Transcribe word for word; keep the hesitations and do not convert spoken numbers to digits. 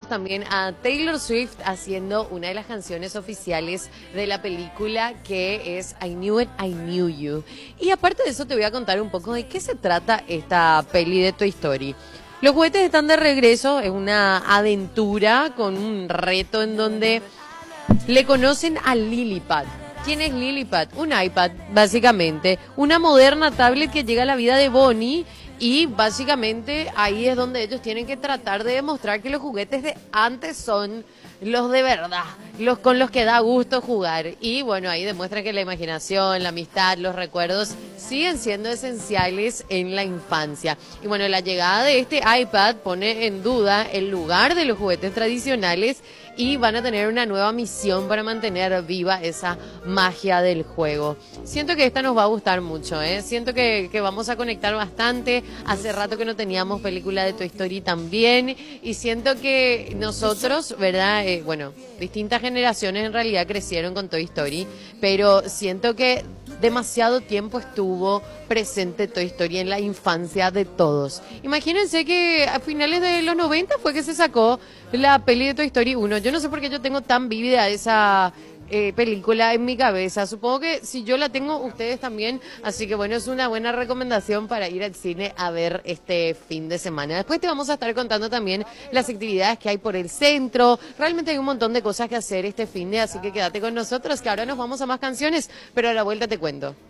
también a Taylor Swift haciendo una de las canciones oficiales de la película, que es I Knew It, I Knew You. Y aparte de eso te voy a contar un poco de qué se trata esta peli de Toy Story. Los juguetes están de regreso, es una aventura con un reto en donde le conocen a Lilliput. ¿Quién es Lilliput? Un iPad, básicamente. Una moderna tablet que llega a la vida de Bonnie. Y básicamente ahí es donde ellos tienen que tratar de demostrar que los juguetes de antes son los de verdad, los con los que da gusto jugar. Y bueno, ahí demuestran que la imaginación, la amistad, los recuerdos siguen siendo esenciales en la infancia. Y bueno, la llegada de este iPad pone en duda el lugar de los juguetes tradicionales y van a tener una nueva misión para mantener viva esa magia del juego. Siento que esta nos va a gustar mucho, ¿eh? Siento que, que vamos a conectar bastante. Hace rato que no teníamos película de Toy Story también, y siento que nosotros, ¿verdad? Eh, bueno, distintas generaciones en realidad crecieron con Toy Story, pero siento que demasiado tiempo estuvo presente Toy Story en la infancia de todos. Imagínense que a finales de los noventa fue que se sacó la peli de Toy Story uno. Yo no sé por qué yo tengo tan vívida esa eh, película en mi cabeza. Supongo que si yo la tengo, ustedes también. Así que bueno, es una buena recomendación para ir al cine a ver este fin de semana. Después te vamos a estar contando también las actividades que hay por el centro. Realmente hay un montón de cosas que hacer este fin de, así que quédate con nosotros, que ahora nos vamos a más canciones, pero a la vuelta te cuento.